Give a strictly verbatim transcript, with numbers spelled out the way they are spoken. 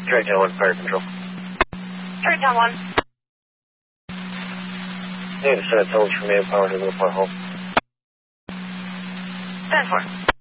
Tarrytown one, fire control. Tarrytown one. Need to send a total from manpower to the point home. ten four.